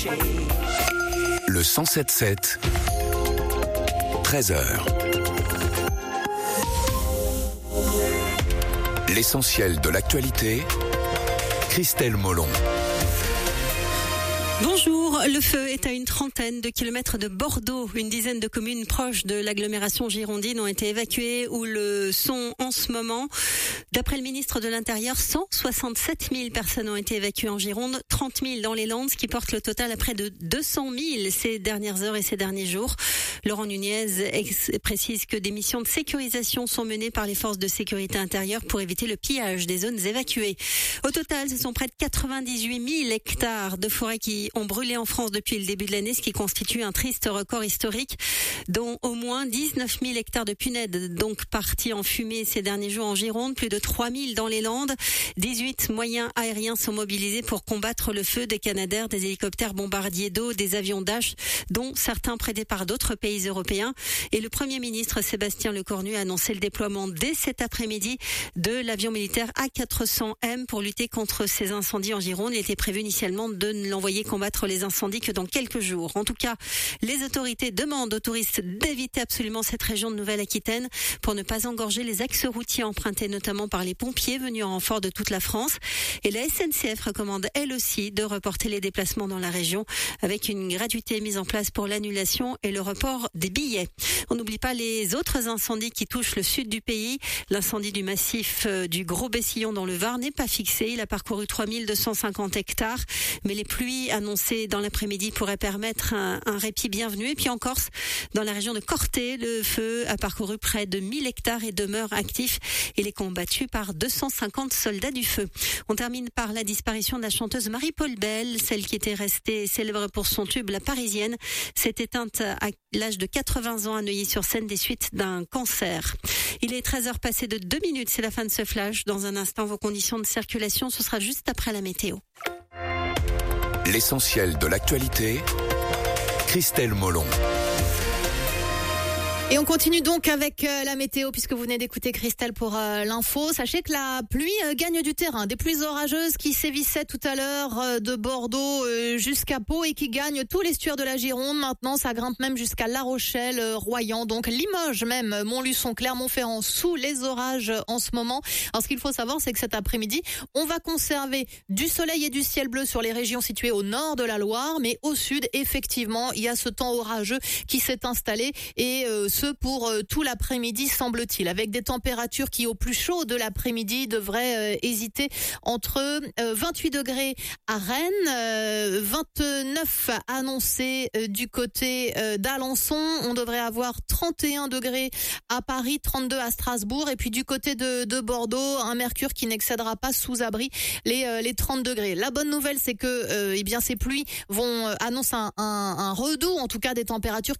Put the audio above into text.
Le 107.7, 13h. L'essentiel de l'actualité, Christelle Molon. Bonjour, le feu est à une trentaine de kilomètres de Bordeaux. Une dizaine de communes proches de l'agglomération girondine ont été évacuées ou le sont en ce moment. D'après le ministre de l'Intérieur, 167 000 personnes ont été évacuées en Gironde, 30 000 dans les Landes, ce qui porte le total à près de 200 000 ces dernières heures et ces derniers jours. Laurent Nunez précise que des missions de sécurisation sont menées par les forces de sécurité intérieure pour éviter le pillage des zones évacuées. Au total, ce sont près de 98 000 hectares de forêt qui ont brûlé en France depuis le début de l'année, ce qui constitue un triste record historique, dont au moins 19 000 hectares de punaises donc partis en fumée ces derniers jours en Gironde, plus de 3 000 dans les Landes. 18 moyens aériens sont mobilisés pour combattre le feu, des Canadair, des hélicoptères bombardiers d'eau, des avions Dash, dont certains prêtés par d'autres pays européens. Et le Premier ministre Sébastien Lecornu a annoncé le déploiement dès cet après-midi de l'avion militaire A400M pour lutter contre ces incendies en Gironde. Il était prévu initialement de l'envoyer combattre les incendies que dans quelques jours. En tout cas, les autorités demandent aux touristes d'éviter absolument cette région de Nouvelle-Aquitaine pour ne pas engorger les axes routiers empruntés notamment par les pompiers venus en renfort de toute la France. Et la SNCF recommande elle aussi de reporter les déplacements dans la région avec une gratuité mise en place pour l'annulation et le report des billets. On n'oublie pas les autres incendies qui touchent le sud du pays. L'incendie du massif du Gros-Bessillon dans le Var n'est pas fixé. Il a parcouru 3250 hectares, mais les pluies annoncées dans l'après-midi pourraient permettre un répit bienvenu. Et puis en Corse, dans la région de Corté, le feu a parcouru près de 1000 hectares et demeure actif. Il est combattu par 250 soldats du feu. On termine par la disparition de la chanteuse Marie-Paul Bell, celle qui était restée célèbre pour son tube La Parisienne, s'est éteinte à l'âge de 80 ans à Neuilly-sur-Seine des suites d'un cancer. Il est 13h passé de 2 minutes, c'est la fin de ce flash. Dans un instant, vos conditions de circulation, ce sera juste après la météo. L'essentiel de l'actualité, Christelle Molon. Et on continue donc avec la météo puisque vous venez d'écouter Christelle pour l'info. Sachez que la pluie gagne du terrain. Des pluies orageuses qui sévissaient tout à l'heure de Bordeaux jusqu'à Pau et qui gagnent tout l'estuaire de la Gironde. Maintenant, ça grimpe même jusqu'à La Rochelle, Royan, donc Limoges même, Montluçon, Clermont-Ferrand sous les orages en ce moment. Alors ce qu'il faut savoir, c'est que cet après-midi, on va conserver du soleil et du ciel bleu sur les régions situées au nord de la Loire, mais au sud, effectivement, il y a ce temps orageux qui s'est installé et pour tout l'après-midi semble-t-il, avec des températures qui au plus chaud de l'après-midi devraient hésiter entre 28 degrés à Rennes, 29 annoncés du côté d'Alençon, on devrait avoir 31 degrés à Paris, 32 à Strasbourg et puis du côté de Bordeaux, un mercure qui n'excédera pas sous abri les 30 degrés. La bonne nouvelle c'est que ces pluies vont annoncer un redout, en tout cas des températures